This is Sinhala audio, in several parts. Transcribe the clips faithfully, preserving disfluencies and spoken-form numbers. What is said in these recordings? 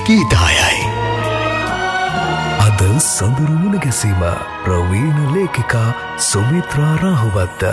ගීතායයි. අද සඳරු මුණ ගැසීම ප්‍රවීණ ලේඛිකා සුමිත්‍රා රාහුවත්ත.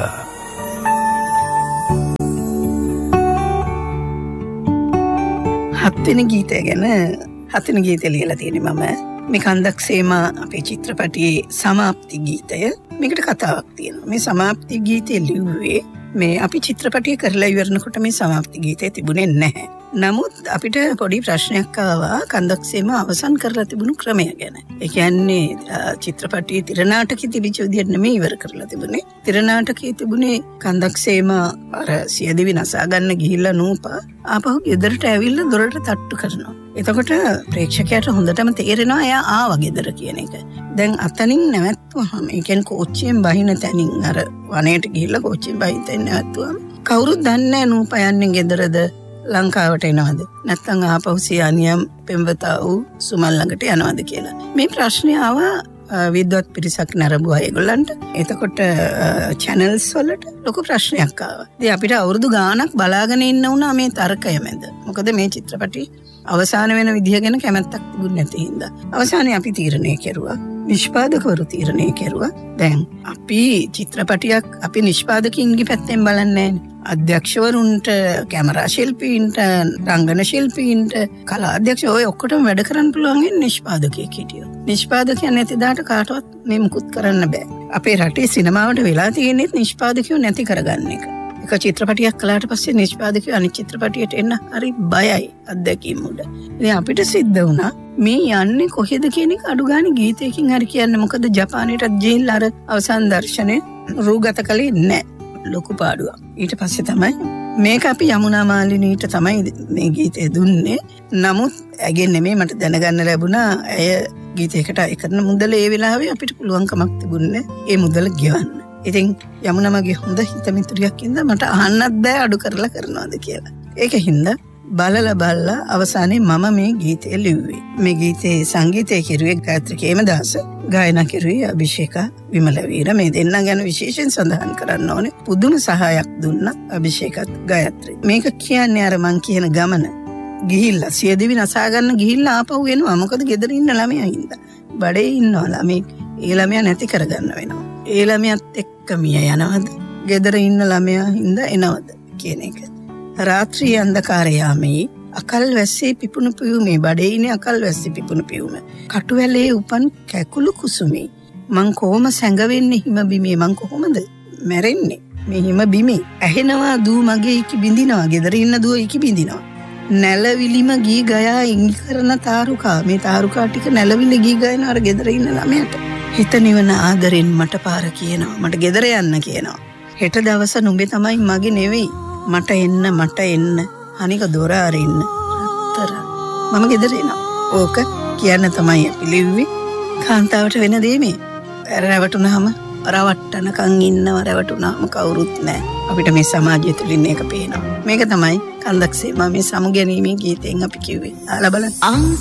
හත්වෙනි ගීතය ගැන හත්වෙනි ගීතය ලියලා තියෙන්නේ මම. මේ කන්දක්සේම අපේ චිත්‍රපටයේ සමාප්ති ගීතය. මේකට කතාවක් තියෙනවා. මේ සමාප්ති ගීතය ලිව්වේ මේ අපි චිත්‍රපටය කරලා ඉවරනකොට මේ සමාප්ති ගීතය තිබුණේ නැහැ. නමුත් අපිට පොඩි ප්‍රශ්නයක් ආවා කන්දක්සේම අවසන් කරලා තිබුණු ක්‍රමය ගැන. ඒ කියන්නේ චිත්‍රපටයේ තිරනාටකයේ තිබිච්ච විදිහට නෙමෙයි ඉවර කරලා තිබුණේ. තිරනාටකයේ තිබුණේ කන්දක්සේම අර සියදිවි නසා ගන්න ගිහිල්ලා නූපා ආපහු ගෙදරට ඇවිල්ලා දොරට තට්ටු කරනවා. එතකොට ප්‍රේක්ෂකයාට හොඳටම තේරෙනවා එයා ආවා ගෙදර කියන එක. දැන් අතනින් නැවැත්තුවාම ඒ කියන්නේ කෝච්චියෙන් බහින තැනින් අර වනයේට ගිහිල්ලා කෝච්චියෙන් බහින තැනින් නැවැත්තුවාම කවුරුත් දන්නේ නැහැ නූපා යන්නේ ගෙදරද ලංකාවට එනවද නැත්නම් ආපහු සියානියම් පෙම්වතා වූ සුමල් ළඟට යනවද කියලා. මේ ප්‍රශ්නේ ආවා විද්වත් පිරිසක් නරඹුවා ඒගොල්ලන්ට. එතකොට channels වලට ලොකු ප්‍රශ්නයක් ආවා. ඉතින් අපිට අවුරුදු ගාණක් බලාගෙන ඉන්න වුණා මේ තර්කය මැද. මොකද මේ චිත්‍රපටි අවසාන වෙන විදිහ ගැන කැමැත්තක් තිබුණ නැති හින්දා. අවසානයේ අපි තීරණය කෙරුවා. නිෂ්පාදකවරු තීරණය කෙරුවා. දැන් අපි චිත්‍රපටියක් අපි නිෂ්පාදකින්ගේ පැත්තෙන් බලන්නේ නැහැ. අධ්‍යක්ෂවරුන්ට, කැමරා ශිල්පීන්ට, රංගන ශිල්පීන්ට, කලා අධ්‍යක්ෂ ඔය ඔක්කොටම වැඩ කරන්න පුළුවන් නිෂ්පාදකයෙක් හිටියෝ. නිෂ්පාදකයන් නැති දාට කාටවත් මේ මුකුත් කරන්න බෑ. අපේ රටේ සිනමාවට වෙලා තියෙන්නේ නිෂ්පාදකයෝ නැති කරගන්න එක. එක චිත්‍රපටියක් කළාට පස්සේ නිෂ්පාදකයෝ අනිත් චිත්‍රපටියට එන්න හරි බයයි අත්දැකීම් උඩ. ඉතින් අපිට සිද්ධ වුණා මේ යන්නේ කොහෙද කියන එක අඩු ගානේ ගීතයකින් හරි කියන්න. මොකද ජපානයටත් ගිහිල්ලා අර අවසන් දර්ශනේ රූගත කළේ නැහැ. ලොකු පාඩුවක්. ඊට පස්සේ තමයි මේක අපි යමුනා මාලිනීට තමයි මේ ගීතය දුන්නේ. නමුත් ඇගෙන් නෙමෙයි මට දැනගන්න ලැබුණා ඇය ගීතයකට අය කරන මුදල ඒ වෙලාවේ අපිට පුළුවන්කමක් තිබුණේ ඒ මුදල ගෙවන්න. ඉතින් යමුනා මගේ හොඳ හිතමිතුරියක් ඉඳලා මට අහන්නත් බෑ අඩු කරලා කරනවාද කියලා. ඒකින්ද බලලා බලලා අවසානයේ මම මේ ගීතය ලිව්වේ. මේ ගීතේ සංගීතය කෙරුවේ ගායත්‍රි කේමදාස, ගායනා කෙරුවේ අභිෂේකා විමලවීර. මේ දෙන්න ගැන විශේෂයෙන් සඳහන් කරන්න ඕනේ. පුදුම සහායක් දුන්නා අභිෂේකත් ගායත්‍රි. මේක කියන්නේ අර මං කියන ගමන ගිහිල්ලා සියදිවි නසා ගන්න ගිහිල්ලා ආපහු එනවා. මොකද ගෙදර ඉන්න ළමයා හින්දා. බඩේ ඉන්නවා ළමයි. ඒ ළමයා නැති කරගන්න වෙනවා. ඒ ළමයාත් එක්ක මිය යනවද? ගෙදර ඉන්න ළමයා හින්දා එනවද කියන එක. රාත්‍රී අන්ධකාරය යාමේ අකල් වැස්සේ පිපුණු පියුමේ බඩේිනේ අකල් වැස්සේ පිපුණු පියුම කටුවැලේ උපන් කැකුළු කුසුමේ මං කොහොම සැඟවෙන්නේ හිම බිමේ මං කොහොමද මැරෙන්නේ මේ හිම බිමේ ඇහෙනවා දූ මගේ ඉකි බින්දිනවා ගෙදර ඉන්න දුව ඉකි බින්දිනවා නැලවිලිම ගී ගයා ඉඟි කරන තාරුකා මේ තාරුකා ටික නැලවිලි ගී ගයන අර ගෙදර ඉන්න ළමයට හිත නිවන ආදරෙන් මට පාර කියනවා මට ගෙදර යන්න කියනවා හෙට දවස නුඹේ තමයි මගේ නෙවෙයි මට එන්න මට එන්න අනික දොර අරින්න අතර මම ගෙදර එනවා. ඕක කියන්න තමයි අපි ලිව්වේ. කාන්තාවට වෙන දේ මේ. රැවටුනහම රවට්ටනකන් ඉන්නව රැවටුනහම කවුරුත් නැහැ. අපිට මේ සමාජය තුලින් මේක පේනවා. මේක තමයි කන්දක්සේම මේ සමුගැනීමේ ගීතෙන් අපි කිව්වේ. අහලා බලන්න.